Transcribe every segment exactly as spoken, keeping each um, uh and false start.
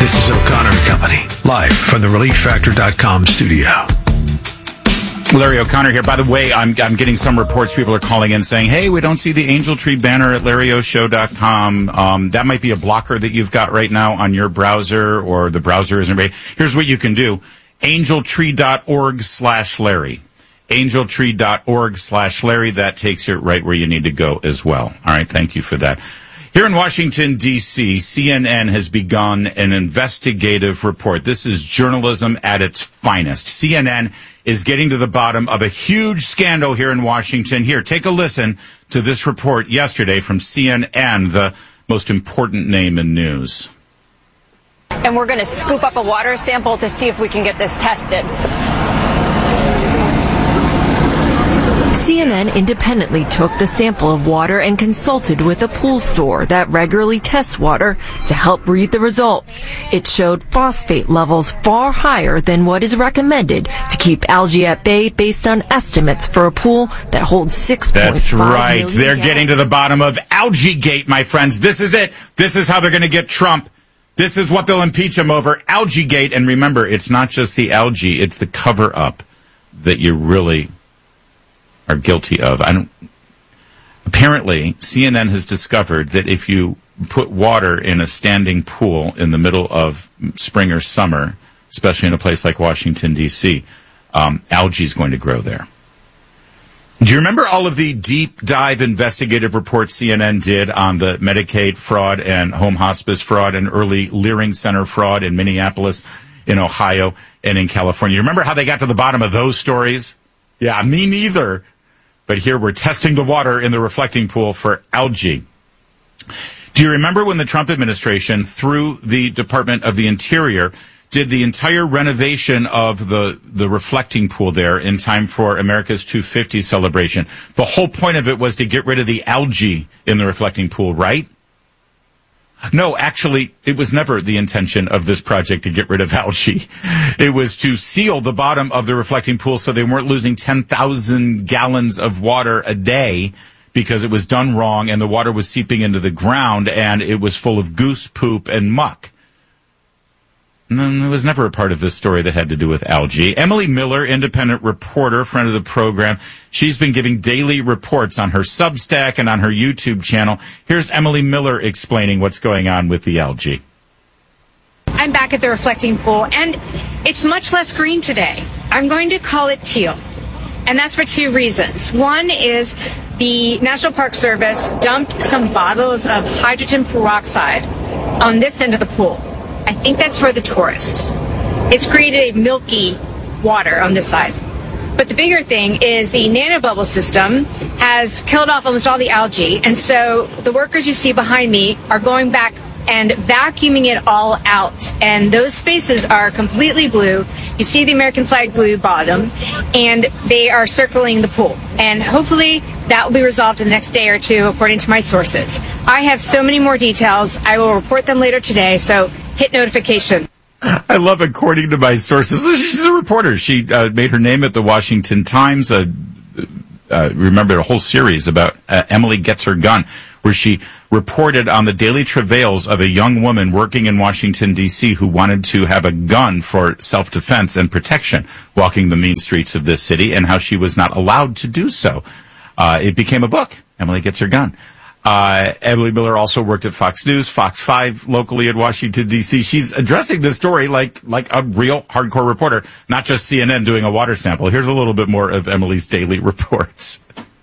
This is O'Connor and Company, live from the relief factor dot com studio. Larry O'Connor here. By the way, I'm I'm getting some reports. People are calling in saying, hey, we don't see the Angel Tree banner at Larry O Show dot com. Um, that might be a blocker that you've got right now on your browser, or the browser isn't ready. Here's what you can do. angel tree dot org slash Larry. angel tree dot org slash Larry. That takes you right where you need to go as well. All right, thank you for that. Here in Washington, D C, C N N has begun an investigative report. This is journalism at its finest. C N N is getting to the bottom of a huge scandal here in Washington. Here, take a listen to this report yesterday from C N N, the most important name in news. And we're going to scoop up a water sample to see if we can get this tested. C N N independently took the sample of water and consulted with a pool store that regularly tests water to help read the results. It showed phosphate levels far higher than what is recommended to keep algae at bay based on estimates for a pool that holds six point five That's right. million They're gallons. getting to the bottom of Algae Gate, my friends. This is it. This is how they're going to get Trump. This is what they'll impeach him over. Algae Gate. And remember, it's not just the algae. It's the cover-up that you really are guilty of. I don't. Apparently, C N N has discovered that if you put water in a standing pool in the middle of spring or summer, especially in a place like Washington, D C, um, algae is going to grow there. Do you remember all of the deep dive investigative reports C N N did on the Medicaid fraud and home hospice fraud and early Leering Center fraud in Minneapolis, in Ohio, and in California? You remember how they got to the bottom of those stories? Yeah, me neither. But here we're testing the water in the reflecting pool for algae. Do you remember when the Trump administration, through the Department of the Interior, did the entire renovation of the, the reflecting pool there in time for America's two fifty celebration? The whole point of it was to get rid of the algae in the reflecting pool, right? No, actually, it was never the intention of this project to get rid of algae. It was to seal the bottom of the reflecting pool so they weren't losing ten thousand gallons of water a day because it was done wrong and the water was seeping into the ground and it was full of goose poop and muck. And then there was never a part of this story that had to do with algae. Emily Miller, independent reporter, friend of the program, she's been giving daily reports on her Substack and on her YouTube channel. Here's Emily Miller explaining what's going on with the algae. I'm back at the reflecting pool, and it's much less green today. I'm going to call it teal, and that's for two reasons. One is the National Park Service dumped some bottles of hydrogen peroxide on this end of the pool. I think that's for the tourists. It's created a milky water on this side. But the bigger thing is the nanobubble system has killed off almost all the algae, and so the workers you see behind me are going back and vacuuming it all out. And those spaces are completely blue. You see the American flag blue bottom, and they are circling the pool. And hopefully that will be resolved in the next day or two, according to my sources. I have so many more details. I will report them later today, so hit notification. I love according to my sources. She's a reporter. She uh, made her name at the Washington Times. Uh, uh, remember a whole series about uh, Emily Gets Her Gun, where she reported on the daily travails of a young woman working in Washington, D C, who wanted to have a gun for self-defense and protection walking the mean streets of this city, and how she was not allowed to do so. Uh, it became a book, Emily Gets Her Gun. Uh, Emily Miller also worked at Fox News, Fox five locally in Washington, D C. She's addressing this story like, like a real hardcore reporter, not just C N N doing a water sample. Here's a little bit more of Emily's daily reports.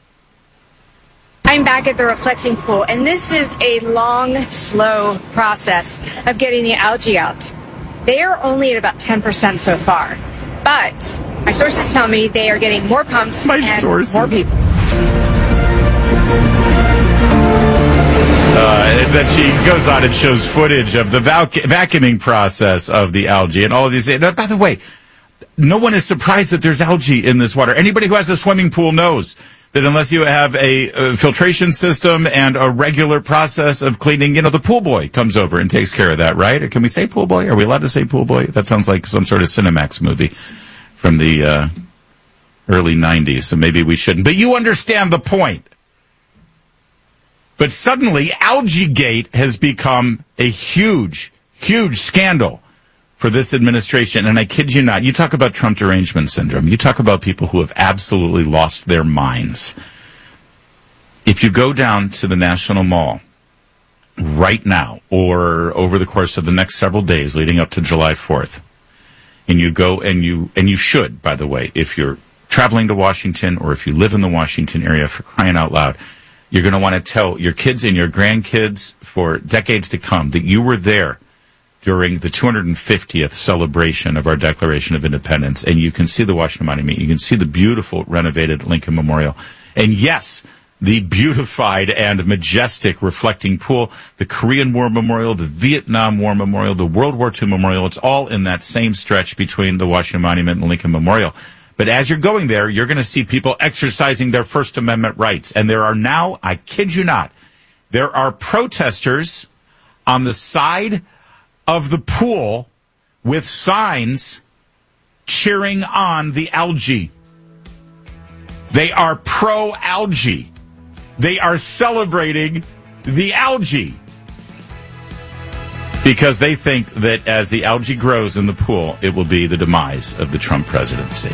I'm back at the reflecting pool, and this is a long, slow process of getting the algae out. They are only at about ten percent so far, but my sources tell me they are getting more pumps my and sources. more people. Uh, and then she goes on and shows footage of the vac- vacuuming process of the algae and all of these. And, uh, by the way, no one is surprised that there's algae in this water. Anybody who has a swimming pool knows that unless you have a, a filtration system and a regular process of cleaning, you know, the pool boy comes over and takes care of that, right? Can we say pool boy? Are we allowed to say pool boy? That sounds like some sort of Cinemax movie from the uh, early nineties, so maybe we shouldn't. But you understand the point. But suddenly, Algae Gate has become a huge, huge scandal for this administration. And I kid you not, you talk about Trump derangement syndrome. You talk about people who have absolutely lost their minds. If you go down to the National Mall right now or over the course of the next several days leading up to July fourth, and you go and you, and you should, by the way, if you're traveling to Washington or if you live in the Washington area, for crying out loud, you're going to want to tell your kids and your grandkids for decades to come that you were there during the two hundred fiftieth celebration of our Declaration of Independence. And you can see the Washington Monument. You can see the beautiful renovated Lincoln Memorial. And yes, the beautified and majestic reflecting pool, the Korean War Memorial, the Vietnam War Memorial, the World War Two Memorial. It's all in that same stretch between the Washington Monument and Lincoln Memorial. But as you're going there, you're going to see people exercising their First Amendment rights. And there are now, I kid you not, there are protesters on the side of the pool with signs cheering on the algae. They are pro-algae. They are celebrating the algae because they think that as the algae grows in the pool, it will be the demise of the Trump presidency.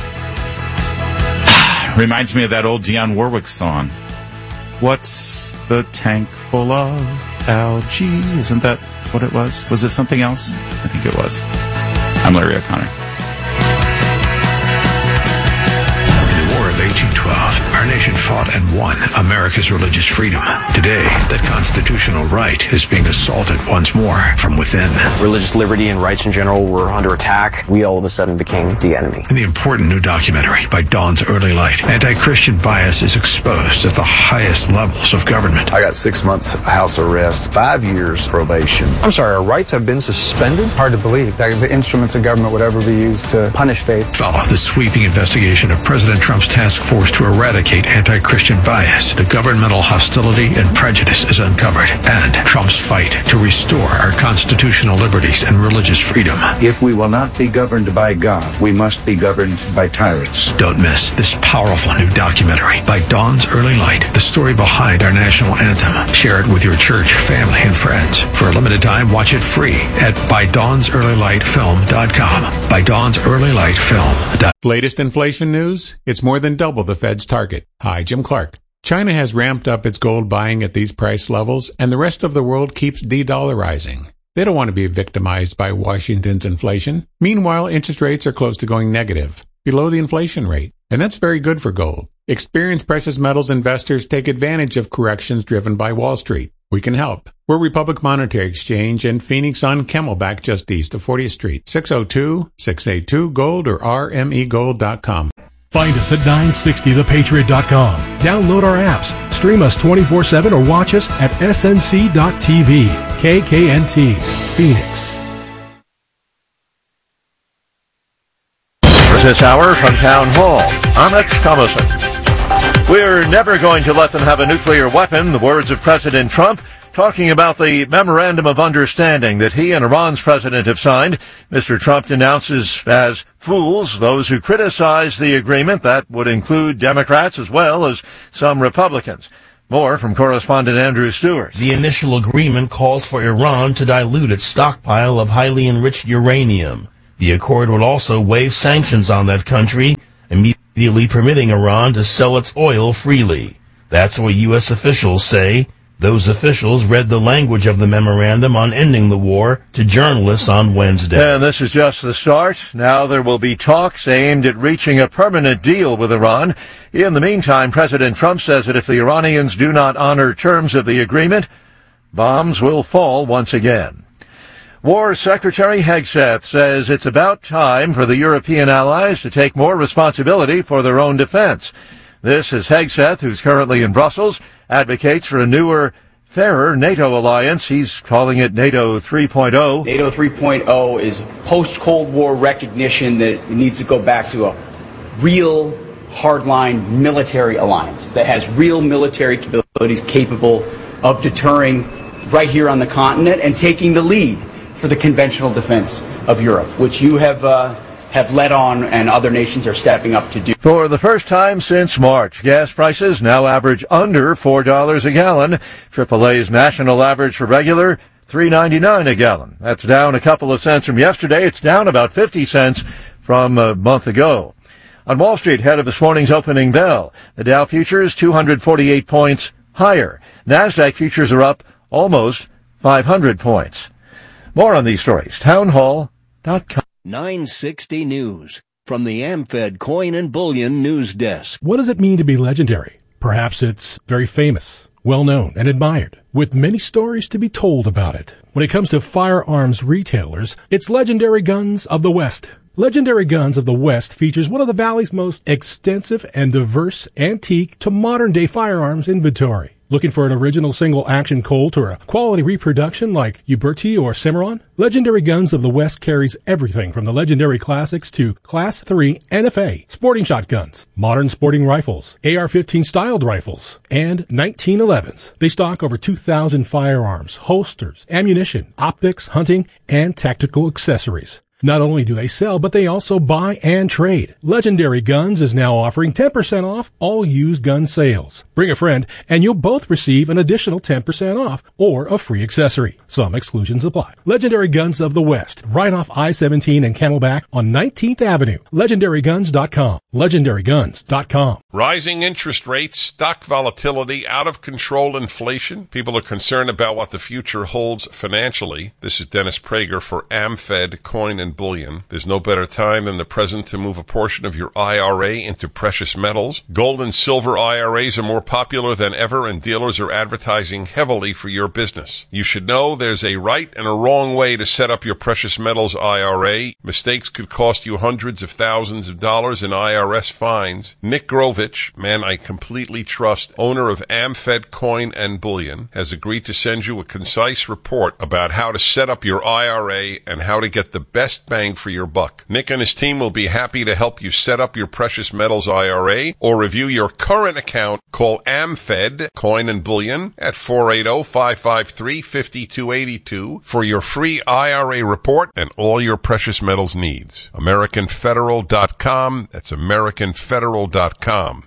Reminds me of that old Dionne Warwick song. What's the tank full of algae? Isn't that what it was? Was it something else? I think it was. I'm Larry O'Connor. In the War of eighteen twelve, our nation fought and won America's religious freedom. Today, that constitutional right is being assaulted once more from within. Religious liberty and rights in general were under attack. We all of a sudden became the enemy. In the important new documentary by Dawn's Early Light, anti-Christian bias is exposed at the highest levels of government. I got six months house arrest, five years probation. I'm sorry, our rights have been suspended? Hard to believe that the instruments of government would ever be used to punish faith. Follow the sweeping investigation of President Trump's task force to eradicate anti-Christian bias. The governmental hostility and prejudice is uncovered, and Trump's fight to restore our constitutional liberties and religious freedom. If we will not be governed by God, we must be governed by tyrants. Don't miss this powerful new documentary by Dawn's Early Light, the story behind our national anthem. Share it with your church, family, and friends. For a limited time, watch it free at by dawns early light film dot com. by dawns early light film dot com. Latest inflation news? It's more than double the Fed's target. Hi, Jim Clark. China has ramped up its gold buying at these price levels, and the rest of the world keeps de-dollarizing. They don't want to be victimized by Washington's inflation. Meanwhile, interest rates are close to going negative, below the inflation rate, and that's very good for gold. Experienced precious metals investors take advantage of corrections driven by Wall Street. We can help. We're Republic Monetary Exchange in Phoenix on Camelback, just east of fortieth Street. six oh two, six eight two, GOLD or r m e gold dot com. Find us at nine sixty the patriot dot com. Download our apps, stream us twenty-four seven, or watch us at s n c dot t v. K K N T, Phoenix. This hour from Town Hall, I'm Rex Thomason. We're never going to let them have a nuclear weapon, the words of President Trump, talking about the Memorandum of Understanding that he and Iran's president have signed. Mister Trump denounces as fools those who criticize the agreement. That would include Democrats as well as some Republicans. More from correspondent Andrew Stewart. The initial agreement calls for Iran to dilute its stockpile of highly enriched uranium. The accord would also waive sanctions on that country, immediately permitting Iran to sell its oil freely. That's what U S officials say. Those officials read the language of the memorandum on ending the war to journalists on Wednesday. And this is just the start. Now there will be talks aimed at reaching a permanent deal with Iran. In the meantime, President Trump says that if the Iranians do not honor terms of the agreement, bombs will fall once again. War Secretary Hegseth says it's about time for the European allies to take more responsibility for their own defense. This is Hegseth, who's currently in Brussels, advocates for a newer, fairer NATO alliance. He's calling it NATO three point oh. NATO three point oh is post-Cold War recognition that it needs to go back to a real, hardline military alliance that has real military capabilities capable of deterring right here on the continent and taking the lead for the conventional defense of Europe, which you have uh, have led on and other nations are stepping up to do. For the first time since March, gas prices now average under four dollars a gallon. triple A's national average for regular, three ninety-nine a gallon. That's down a couple of cents from yesterday. It's down about fifty cents from a month ago. On Wall Street, ahead of this morning's opening bell, the Dow futures two hundred forty-eight points higher. NASDAQ futures are up almost five hundred points. More on these stories. townhall dot com. nine sixty News from the AmFed Coin and Bullion News Desk. What does it mean to be legendary? Perhaps it's very famous, well-known, and admired, with many stories to be told about it. When it comes to firearms retailers, it's Legendary Guns of the West. Legendary Guns of the West features one of the Valley's most extensive and diverse antique to modern-day firearms inventory. Looking for an original single-action Colt or a quality reproduction like Uberti or Cimarron? Legendary Guns of the West carries everything from the legendary classics to Class three N F A, sporting shotguns, modern sporting rifles, A R fifteen styled rifles, and nineteen elevens. They stock over two thousand firearms, holsters, ammunition, optics, hunting, and tactical accessories. Not only do they sell, but they also buy and trade. Legendary Guns is now offering ten percent off all used gun sales. Bring a friend, and you'll both receive an additional ten percent off or a free accessory. Some exclusions apply. Legendary Guns of the West, right off I seventeen and Camelback on nineteenth Avenue. Legendary Guns dot com. Legendary Guns dot com. Rising interest rates, stock volatility, out of control inflation. People are concerned about what the future holds financially. This is Dennis Prager for AmFed Coin and Bullion. There's no better time than the present to move a portion of your I R A into precious metals. Gold and silver I R As are more popular than ever, and dealers are advertising heavily for your business. You should know there's a right and a wrong way to set up your precious metals I R A. Mistakes could cost you hundreds of thousands of dollars in I R S fines. Nick Grovich, man I completely trust, owner of AmFed Coin and Bullion, has agreed to send you a concise report about how to set up your I R A and how to get the best bang for your buck. Nick and his team will be happy to help you set up your precious metals I R A or review your current account. Call AmFed Coin and Bullion at four eight zero, five five three, five two eight two for your free I R A report and all your precious metals needs. American Federal dot com. That's American Federal dot com.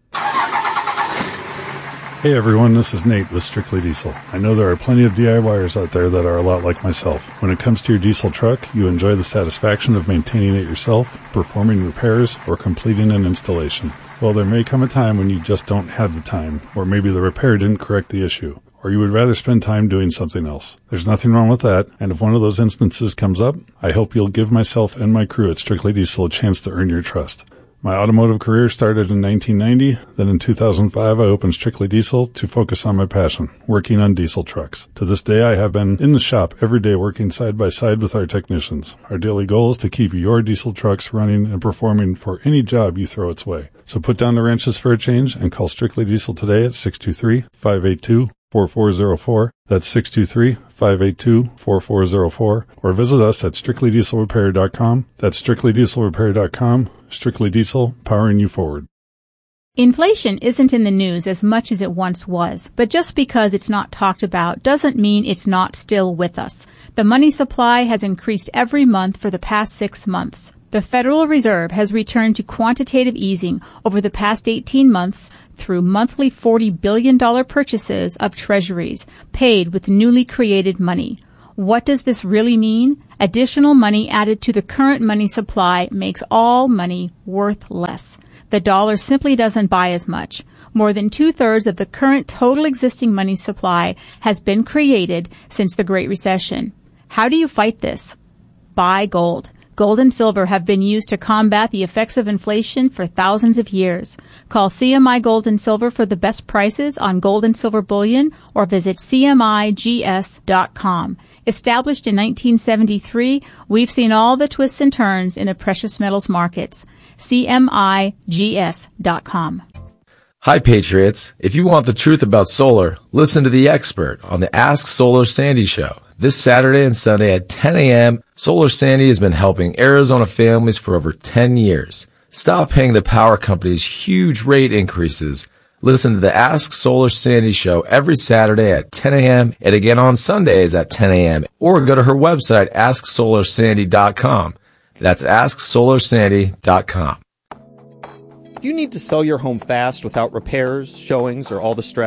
Hey everyone, this is Nate with Strictly Diesel. I know there are plenty of DIYers out there that are a lot like myself. When it comes to your diesel truck, you enjoy the satisfaction of maintaining it yourself, performing repairs, or completing an installation. Well, there may come a time when you just don't have the time, or maybe the repair didn't correct the issue, or you would rather spend time doing something else. There's nothing wrong with that, and if one of those instances comes up, I hope you'll give myself and my crew at Strictly Diesel a chance to earn your trust. My automotive career started in nineteen ninety. Then in two thousand five, I opened Strictly Diesel to focus on my passion, working on diesel trucks. To this day, I have been in the shop every day working side by side with our technicians. Our daily goal is to keep your diesel trucks running and performing for any job you throw its way. So put down the wrenches for a change and call Strictly Diesel today at six two three, five eight two, four four zero four. That's six two three, five eight two, four four zero four. Or visit us at strictly diesel repair dot com. That's strictly diesel repair dot com. Strictly Diesel, powering you forward. Inflation isn't in the news as much as it once was, but just because it's not talked about doesn't mean it's not still with us. The money supply has increased every month for the past six months. The Federal Reserve has returned to quantitative easing over the past eighteen months through monthly forty billion dollars purchases of treasuries paid with newly created money. What does this really mean? Additional money added to the current money supply makes all money worth less. The dollar simply doesn't buy as much. More than two-thirds of the current total existing money supply has been created since the Great Recession. How do you fight this? Buy gold. Gold and silver have been used to combat the effects of inflation for thousands of years. Call C M I Gold and Silver for the best prices on gold and silver bullion or visit C M I G S dot com. Established in nineteen seventy-three, we've seen all the twists and turns in the precious metals markets. C M I G S dot com. Hi, Patriots. If you want the truth about solar, listen to the expert on the Ask Solar Sandy show. This Saturday and Sunday at ten a.m., Solar Sandy has been helping Arizona families for over ten years. Stop paying the power companies huge rate increases. Listen to the Ask Solar Sandy show every Saturday at ten a.m. and again on Sundays at ten a.m. or go to her website, ask solar sandy dot com. That's ask solar sandy dot com. Do you need to sell your home fast without repairs, showings, or all the stress?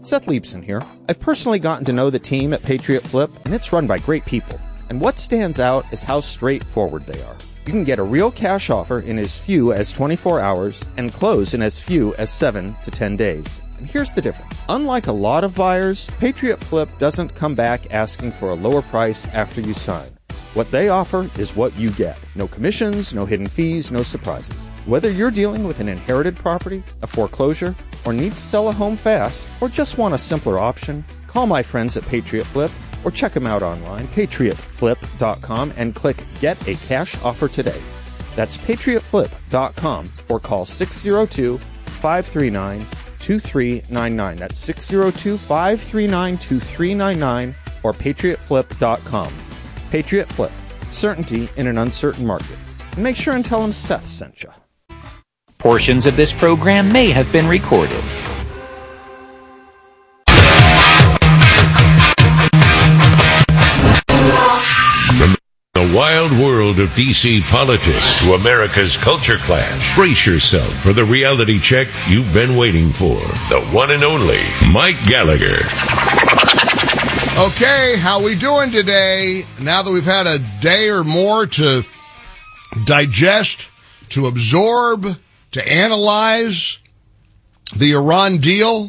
Seth Leibson here. I've personally gotten to know the team at Patriot Flip, and it's run by great people. And what stands out is how straightforward they are. You can get a real cash offer in as few as twenty-four hours and close in as few as seven to ten days. And here's the difference. Unlike a lot of buyers, Patriot Flip doesn't come back asking for a lower price after you sign. What they offer is what you get. No commissions, no hidden fees, no surprises. Whether you're dealing with an inherited property, a foreclosure, or need to sell a home fast, or just want a simpler option, call my friends at Patriot Flip or check them out online, patriot flip dot com, and click Get a Cash Offer today. That's patriot flip dot com or call six zero two, five three nine, two three nine nine. That's six zero two, five three nine, two three nine nine or patriot flip dot com. Patriot Flip, certainty in an uncertain market. And make sure and tell them Seth sent you. Portions of this program may have been recorded. From the wild world of D C politics to America's culture clash, brace yourself for the reality check you've been waiting for. The one and only Mike Gallagher. Okay, how we doing today? Now that we've had a day or more to digest, to absorb, to analyze the Iran deal,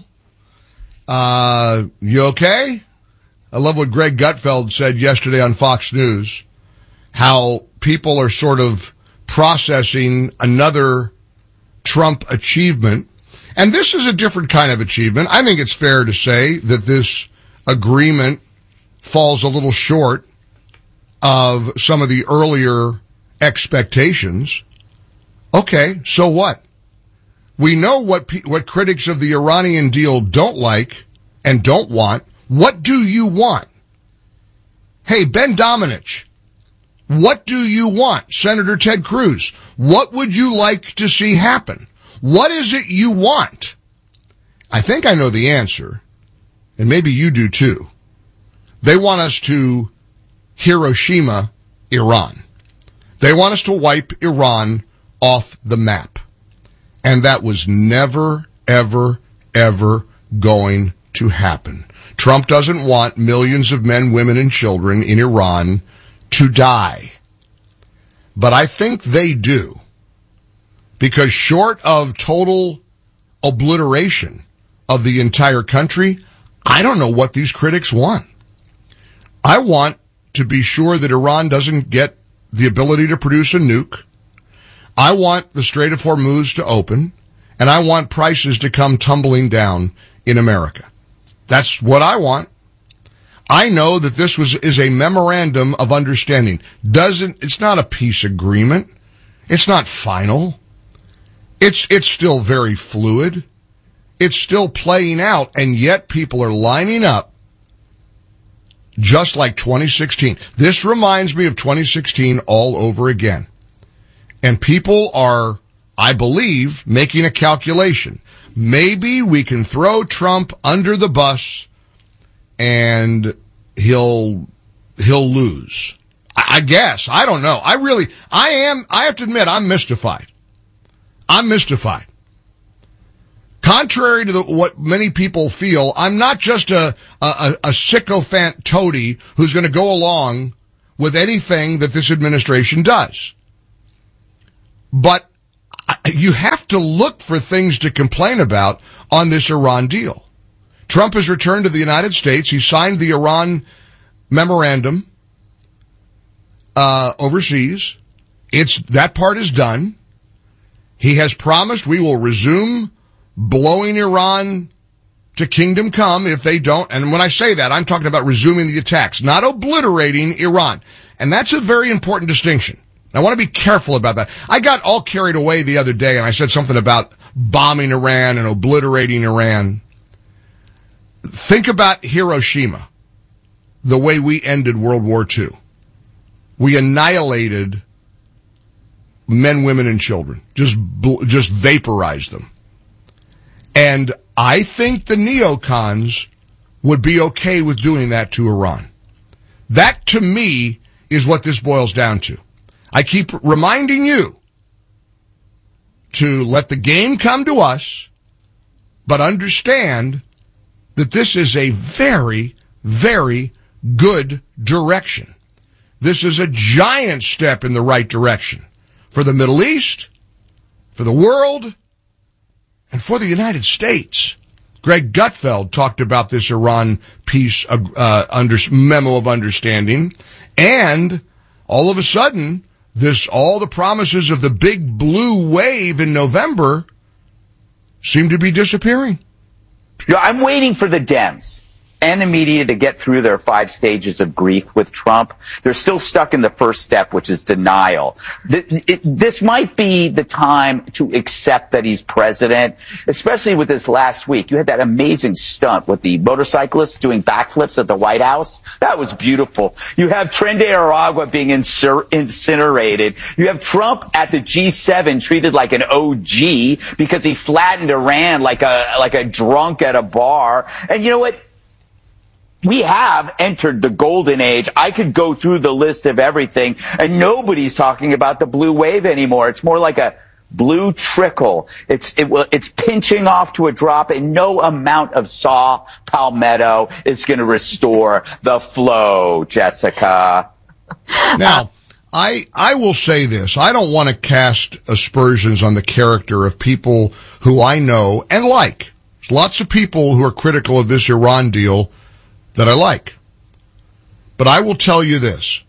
uh, you okay? I love what Greg Gutfeld said yesterday on Fox News, how people are sort of processing another Trump achievement. And this is a different kind of achievement. I think it's fair to say that this agreement falls a little short of some of the earlier expectations. Okay, so what? We know what pe- what critics of the Iranian deal don't like and don't want. What do you want? Hey, Ben Domenech, what do you want? Senator Ted Cruz, what would you like to see happen? What is it you want? I think I know the answer, and maybe you do too. They want us to Hiroshima Iran. They want us to wipe Iran off the map. And that was never, ever, ever going to happen. Trump doesn't want millions of men, women, and children in Iran to die. But I think they do. Because short of total obliteration of the entire country, I don't know what these critics want. I want to be sure that Iran doesn't get the ability to produce a nuke. I want the Strait of Hormuz to open, and I want prices to come tumbling down in America. That's what I want. I know that this was is a memorandum of understanding. Doesn't it's not a peace agreement. It's not final. It's it's still very fluid. It's still playing out, and yet people are lining up just like twenty sixteen. This reminds me of twenty sixteen all over again. And people are, I believe, making a calculation. Maybe we can throw Trump under the bus and he'll he'll lose. I guess. I don't know. I really, I am, I have to admit, I'm mystified. I'm mystified. Contrary to the, what many people feel, I'm not just a, a, a sycophant toady who's going to go along with anything that this administration does. But you have to look for things to complain about on this Iran deal. Trump has returned to the United States. He signed the Iran memorandum uh, overseas. It's that part is done. He has promised we will resume blowing Iran to kingdom come if they don't. And when I say that, I'm talking about resuming the attacks, not obliterating Iran. And that's a very important distinction. I want to be careful about that. I got all carried away the other day and I said something about bombing Iran and obliterating Iran. Think about Hiroshima, the way we ended World War Two. We annihilated men, women, and children. Just, just vaporized them. And I think the neocons would be okay with doing that to Iran. That, to me, is what this boils down to. I keep reminding you to let the game come to us, but understand that this is a very, very good direction. This is a giant step in the right direction for the Middle East, for the world, and for the United States. Greg Gutfeld talked about this Iran peace uh, under, memo of understanding, and all of a sudden, this all the promises of the big blue wave in November seem to be disappearing. Yeah, I'm waiting for the Dems and the media to get through their five stages of grief with Trump. They're still stuck in the first step, which is denial. This might be the time to accept that he's president, especially with this last week. You had that amazing stunt with the motorcyclists doing backflips at the White House. That was beautiful. You have Tren de Aragua being incer- incinerated. You have Trump at the G seven treated like an O G because he flattened Iran like a, like a drunk at a bar. And you know what? We have entered the golden age. I could go through the list of everything, and nobody's talking about the blue wave anymore. It's more like a blue trickle. It's it will it's pinching off to a drop, and no amount of saw palmetto is going to restore the flow, Jessica. Now, I I will say this. I don't want to cast aspersions on the character of people who I know and like. There's lots of people who are critical of this Iran deal that I like. But I will tell you this.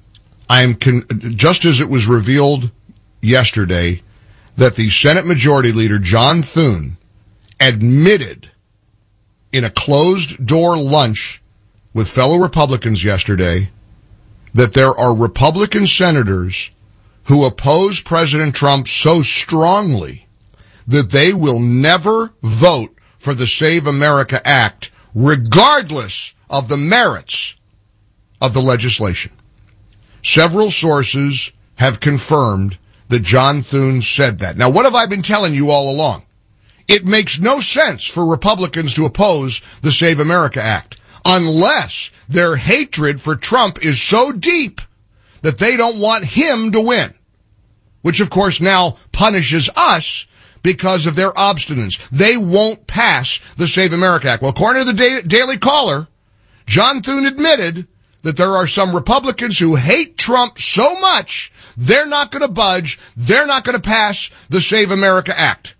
I am con- just as it was revealed yesterday that the Senate Majority Leader, John Thune, admitted in a closed-door lunch with fellow Republicans yesterday that there are Republican senators who oppose President Trump so strongly that they will never vote for the Save America Act regardless of the merits of the legislation. Several sources have confirmed that John Thune said that. Now, what have I been telling you all along? It makes no sense for Republicans to oppose the Save America Act unless their hatred for Trump is so deep that they don't want him to win, which, of course, now punishes us because of their obstinance. They won't pass the Save America Act. Well, according to the da- Daily Caller, John Thune admitted that there are some Republicans who hate Trump so much, they're not going to budge, they're not going to pass the Save America Act.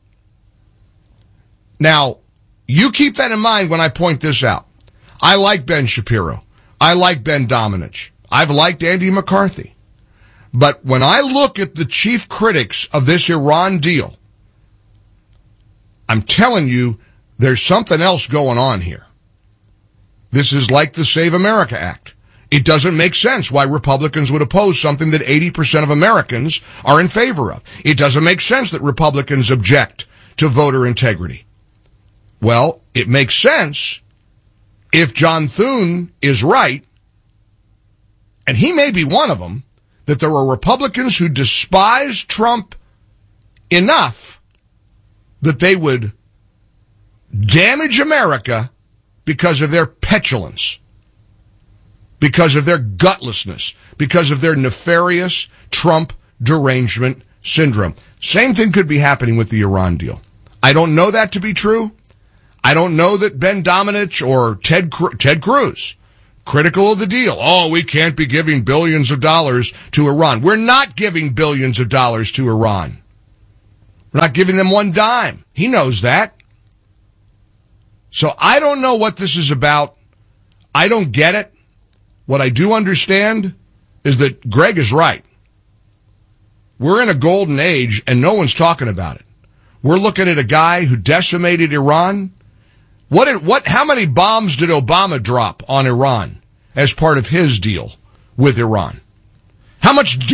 Now, you keep that in mind when I point this out. I like Ben Shapiro. I like Ben Domenech. I've liked Andy McCarthy. But when I look at the chief critics of this Iran deal, I'm telling you, there's something else going on here. This is like the Save America Act. It doesn't make sense why Republicans would oppose something that eighty percent of Americans are in favor of. It doesn't make sense that Republicans object to voter integrity. Well, it makes sense if John Thune is right, and he may be one of them, that there are Republicans who despise Trump enough that they would damage America because of their petulance, because of their gutlessness, because of their nefarious Trump derangement syndrome. Same thing could be happening with the Iran deal. I don't know that to be true. I don't know that Ben Domenech or Ted Ted Cruz, critical of the deal. Oh, we can't be giving billions of dollars to Iran. We're not giving billions of dollars to Iran. We're not giving them one dime. He knows that. So I don't know what this is about. I don't get it. What I do understand is that Greg is right. We're in a golden age, and no one's talking about it. We're looking at a guy who decimated Iran. What? Did, what? How many bombs did Obama drop on Iran as part of his deal with Iran? How much